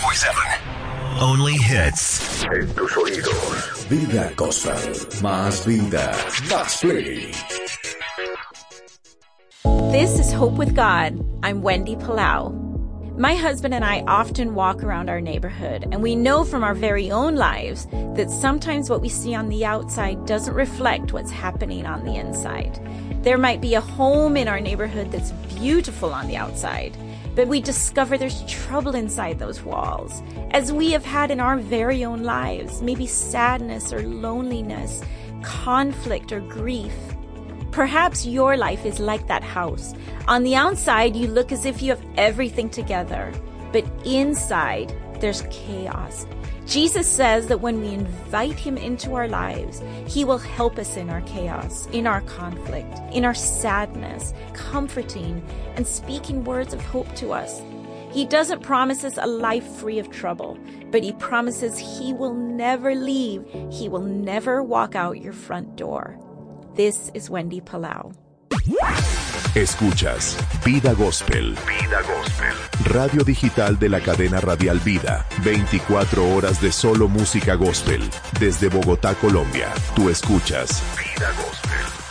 94.7. Only hits. En tus oídos. Vida Gospel. Más vida. Más play. This is Hope with God. I'm Wendy Palau. My husband and I often walk around our neighborhood, and we know from our very own lives that sometimes what we see on the outside doesn't reflect what's happening on the inside. There might be a home in our neighborhood that's beautiful on the outside, but we discover there's trouble inside those walls, as we have had in our very own lives, maybe sadness or loneliness, conflict or grief. Perhaps your life is like that house. On the outside, you look as if you have everything together, but inside, there's chaos. Jesus says that when we invite him into our lives, he will help us in our chaos, in our conflict, in our sadness, comforting and speaking words of hope to us. He doesn't promise us a life free of trouble, but he promises he will never leave. He will never walk out your front door. This is Wendy Palau. Escuchas Vida Gospel. Vida Gospel. Radio digital de la cadena radial Vida. 24 horas de solo música gospel. Desde Bogotá, Colombia. Tú escuchas Vida Gospel.